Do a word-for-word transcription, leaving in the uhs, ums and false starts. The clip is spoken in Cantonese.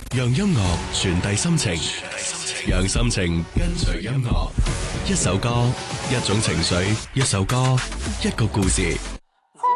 讓音樂傳遞心情，讓心情跟隨音樂。一首歌，一種情緒，一首歌，一個故事。